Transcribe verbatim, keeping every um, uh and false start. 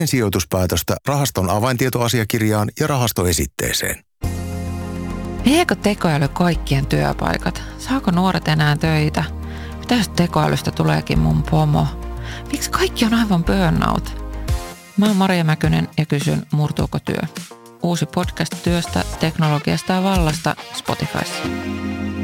sijoituspäätöstä rahaston avaintietoasiakirjaan ja rahastoesitteeseen. Viekö tekoäly kaikkien työpaikat? Saako nuoret enää töitä? Mitä jos tekoälystä tuleekin mun pomo? Miksi kaikki on aivan burnout? Mä oon Maria Mäkynen ja kysyn, murtuuko työ? Uusi podcast työstä, teknologiasta ja vallasta Spotifyssa.